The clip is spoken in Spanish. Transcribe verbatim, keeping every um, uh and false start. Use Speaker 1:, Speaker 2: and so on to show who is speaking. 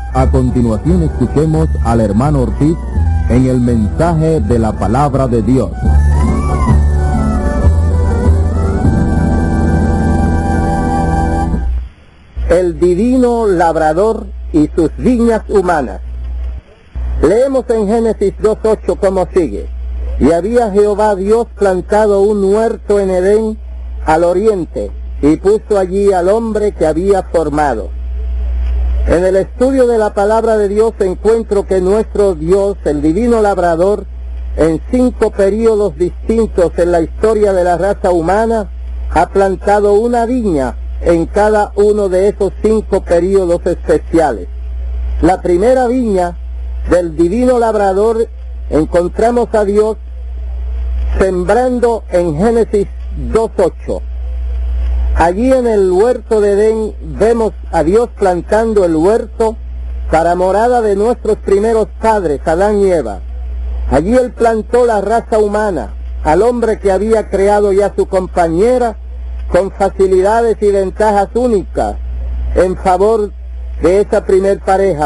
Speaker 1: A continuación escuchemos al hermano Ortiz en el mensaje de la palabra de Dios.
Speaker 2: El divino labrador y sus viñas humanas. Leemos en Génesis dos ocho como sigue: y había Jehová Dios plantado un huerto en Edén al oriente, y puso allí al hombre que había formado. En el estudio de la palabra de Dios encuentro que nuestro Dios, el divino labrador, en cinco períodos distintos en la historia de la raza humana, ha plantado una viña en cada uno de esos cinco períodos especiales. La primera viña del divino labrador encontramos a Dios sembrando en Génesis dos ocho. Allí en el huerto de Edén vemos a Dios plantando el huerto para morada de nuestros primeros padres, Adán y Eva. Allí Él plantó la raza humana, al hombre que había creado ya su compañera, con facilidades y ventajas únicas en favor de esa primer pareja.